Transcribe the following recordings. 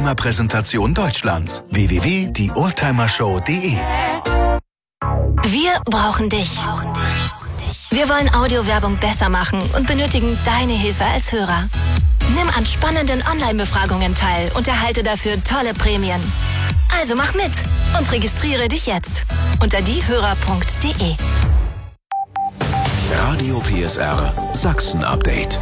Oldtimer-Präsentation Deutschlands. www.dioldtimershow.de. Wir brauchen dich. Wir wollen Audiowerbung besser machen und benötigen deine Hilfe als Hörer. Nimm an spannenden Online-Befragungen teil und erhalte dafür tolle Prämien. Also mach mit und registriere dich jetzt unter diehörer.de. Radio PSR Sachsen-Update.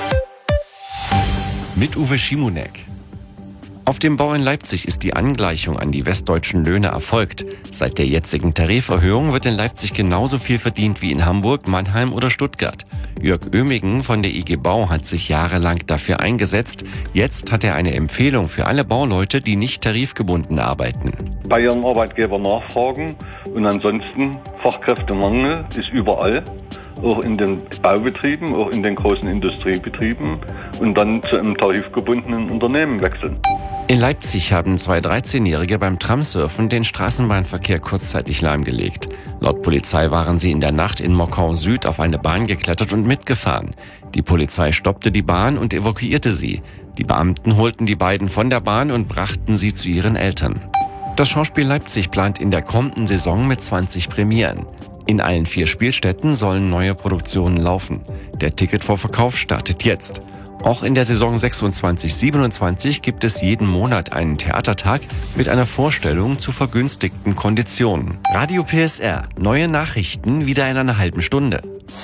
Mit Uwe Schimonek. Auf dem Bau in Leipzig ist die Angleichung an die westdeutschen Löhne erfolgt. Seit der jetzigen Tariferhöhung wird in Leipzig genauso viel verdient wie in Hamburg, Mannheim oder Stuttgart. Jörg Oehmigen von der IG Bau hat sich jahrelang dafür eingesetzt. Jetzt hat er eine Empfehlung für alle Bauleute, die nicht tarifgebunden arbeiten. Bei ihrem Arbeitgeber nachfragen und ansonsten Fachkräftemangel ist überall. Auch in den Baubetrieben, auch in den großen Industriebetrieben und dann zu einem tarifgebundenen Unternehmen wechseln. In Leipzig haben zwei 13-Jährige beim Tramsurfen den Straßenbahnverkehr kurzzeitig lahmgelegt. Laut Polizei waren sie in der Nacht in Mockau Süd auf eine Bahn geklettert und mitgefahren. Die Polizei stoppte die Bahn und evakuierte sie. Die Beamten holten die beiden von der Bahn und brachten sie zu ihren Eltern. Das Schauspiel Leipzig plant in der kommenden Saison mit 20 Premieren. In allen 4 Spielstätten sollen neue Produktionen laufen. Der Ticketvorverkauf startet jetzt. Auch in der Saison 26/27 gibt es jeden Monat einen Theatertag mit einer Vorstellung zu vergünstigten Konditionen. Radio PSR, neue Nachrichten wieder in einer halben Stunde.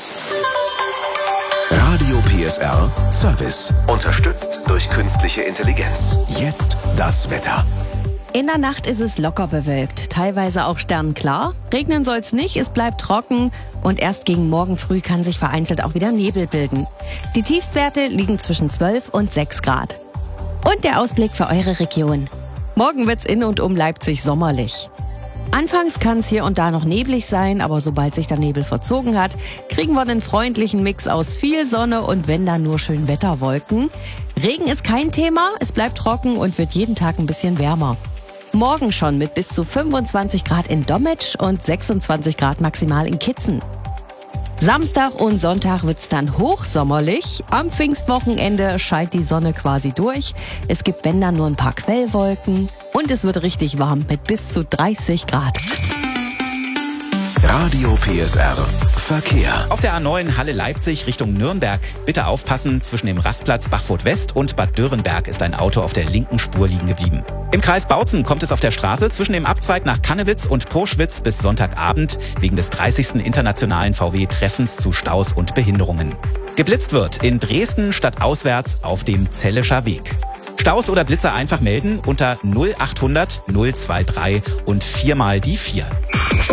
Radio PSR Service. Unterstützt durch künstliche Intelligenz. Jetzt das Wetter. In der Nacht ist es locker bewölkt, teilweise auch sternklar. Regnen soll es nicht, es bleibt trocken und erst gegen morgen früh kann sich vereinzelt auch wieder Nebel bilden. Die Tiefstwerte liegen zwischen 12 und 6 Grad. Und der Ausblick für eure Region. Morgen wird's in und um Leipzig sommerlich. Anfangs kann es hier und da noch neblig sein, aber sobald sich der Nebel verzogen hat, kriegen wir einen freundlichen Mix aus viel Sonne und wenn dann nur schön Wetterwolken. Regen ist kein Thema, es bleibt trocken und wird jeden Tag ein bisschen wärmer. Morgen schon mit bis zu 25 Grad in Dommetsch und 26 Grad maximal in Kitzen. Samstag und Sonntag wird's dann hochsommerlich. Am Pfingstwochenende scheint die Sonne quasi durch. Es gibt wenn dann nur ein paar Quellwolken und es wird richtig warm mit bis zu 30 Grad. Radio PSR Verkehr. Auf der A9 Halle-Leipzig Richtung Nürnberg. Bitte aufpassen, zwischen dem Rastplatz Bachfurt West und Bad Dürrenberg ist ein Auto auf der linken Spur liegen geblieben. Im Kreis Bautzen kommt es auf der Straße zwischen dem Abzweig nach Kannewitz und Purschwitz bis Sonntagabend wegen des 30. internationalen VW-Treffens zu Staus und Behinderungen. Geblitzt wird in Dresden stadtauswärts auf dem Zellischer Weg. Staus oder Blitzer einfach melden unter 0800 023 und 4 mal die 4.